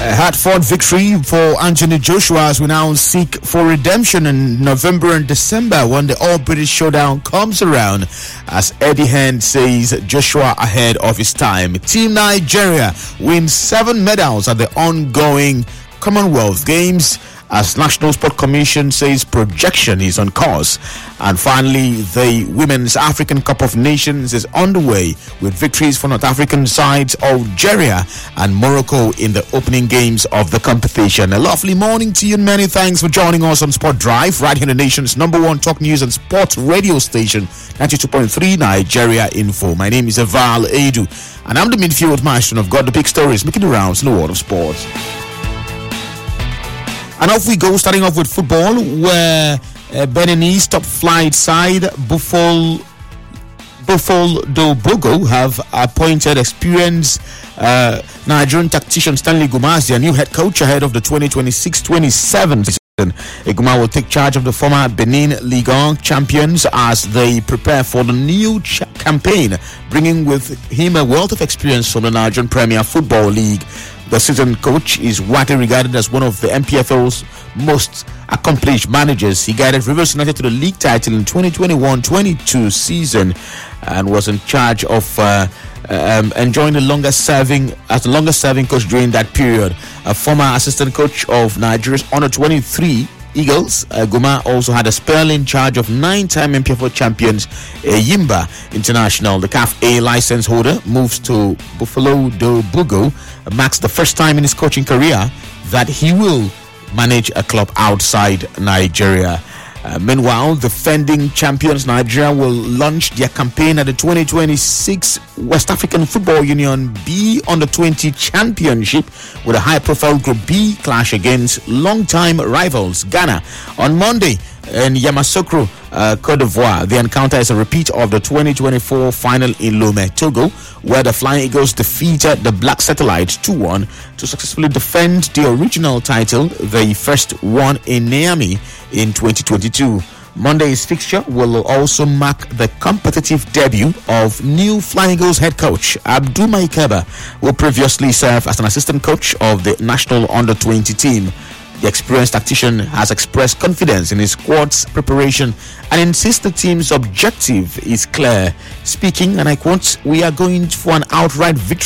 A hard-fought victory for Anthony Joshua as we now seek for redemption in November and December when the All-British Showdown comes around. As Eddie Hearn says, Joshua ahead of his time. Team Nigeria wins 7 medals at the ongoing Commonwealth Games, as National Sport Commission says projection is on course. And finally, the Women's African Cup of Nations is underway with victories for North African sides Algeria and Morocco in the opening games of the competition. A lovely morning to you and many thanks for joining us on Sport Drive, right here in the nation's #1 talk news and sports radio station, 92.3 Nigeria Info. My name is Aval Edu and I'm the midfield maestro of got the big stories making the rounds in the world of sports. And off we go, starting off with football, where Benin's top flight side Buffalo do Bogo have appointed experienced Nigerian tactician Stanley Guma as their new head coach ahead of the 2026-27 season. Guma will take charge of the former Benin Ligue 1 champions as they prepare for the new campaign, bringing with him a wealth of experience from the Nigerian Premier Football League. The seasoned coach is widely regarded as one of the NPFL's most accomplished managers. He guided Rivers United to the league title in 2021-22 season and was in charge of enjoying the longest serving coach during that period. A former assistant coach of Nigeria's Under 23 Eagles, Guma also had a spell in charge of 9-time MPFL champions Yimba International. The CAF A license holder moves to Buffalo do Bogo, marks the first time in his coaching career that he will manage a club outside Nigeria. Meanwhile, defending champions Nigeria will launch their campaign at the 2026 West African Football Union B Under-20 Championship with a high-profile Group B clash against long-time rivals Ghana on Monday in Yamoussoukro, Cote d'Ivoire. The encounter is a repeat of the 2024 final in Lomé, Togo, where the Flying Eagles defeated the Black Satellites 2-1 to successfully defend the original title, the first one in Niamey in 2022. Monday's fixture will also mark the competitive debut of new Flying Eagles head coach Abdul Maikeba, who previously served as an assistant coach of the national Under-20 team. The experienced tactician has expressed confidence in his squad's preparation and insists the team's objective is clear. Speaking, and I quote, "We are going for an outright victory